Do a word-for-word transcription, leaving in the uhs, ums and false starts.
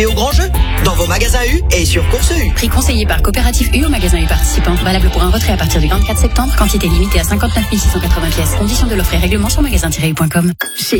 Et au grand jeu, dans vos magasins U et sur Course U. Prix conseillé par Coopérative U au magasin U participant. Valable pour un retrait à partir du vingt-quatre septembre. Quantité limitée à cinquante-neuf mille six cent quatre-vingts pièces. Conditions de l'offre et règlement sur magasin tiret u point com. Chez